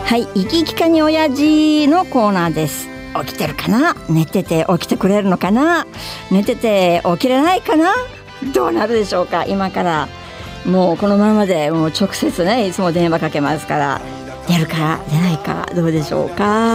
はい、生き生きかに親父のコーナーです。起きてるかな、寝てて起きてくれるのかな、寝てて起きれないかな、どうなるでしょうか。今からもうこのままでもう直接ね、いつも電話かけますから、出るか出ないかどうでしょうか。